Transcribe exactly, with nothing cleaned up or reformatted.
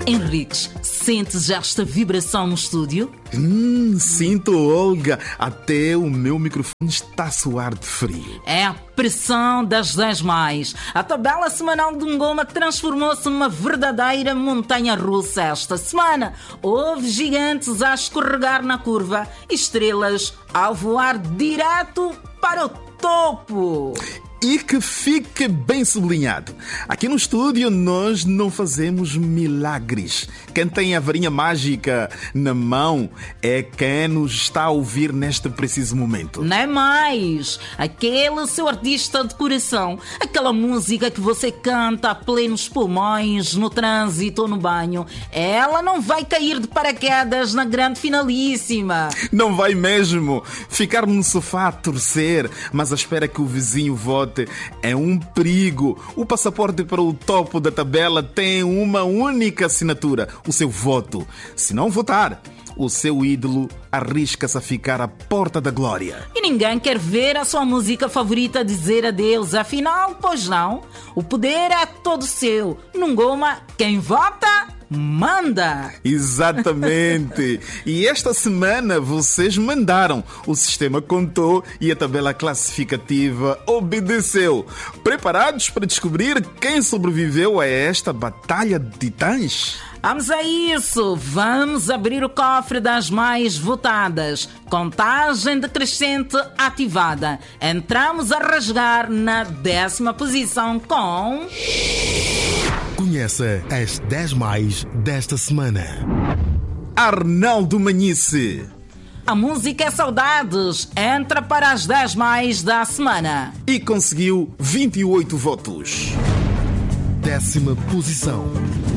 Henriques, sentes esta vibração no estúdio? Hum, sinto, Olga. Até o meu microfone está a soar de frio. É a pressão das dez mais. A tabela semanal de Ngoma transformou-se numa verdadeira montanha-russa esta semana. Houve gigantes a escorregar na curva e estrelas a voar direto para o topo. E que fique bem sublinhado. Aqui no estúdio nós não fazemos milagres. Quem tem a varinha mágica na mão é quem nos está a ouvir neste preciso momento. Não é mais. Aquele seu artista de coração. Aquela música que você canta a plenos pulmões, no trânsito ou no banho. Ela não vai cair de paraquedas na grande finalíssima. Não vai mesmo. Ficar no sofá a torcer, mas à espera que o vizinho vote é um perigo. O passaporte para o topo da tabela tem uma única assinatura: o seu voto. Se não votar, o seu ídolo arrisca-se a ficar à porta da glória. E ninguém quer ver a sua música favorita dizer adeus. Afinal, pois não, o poder é todo seu. No Ngoma, quem vota manda. Exatamente. E esta semana vocês mandaram, o sistema contou e a tabela classificativa obedeceu. Preparados para descobrir quem sobreviveu a esta batalha de titãs? Vamos a isso! Vamos abrir o cofre das mais votadas. Contagem decrescente ativada. Entramos a rasgar na décima posição com... Conheça as dez mais desta semana. Arnaldo Manhice. A música é Saudades. Entra para as dez mais da semana. E conseguiu vinte e oito votos. Décima posição.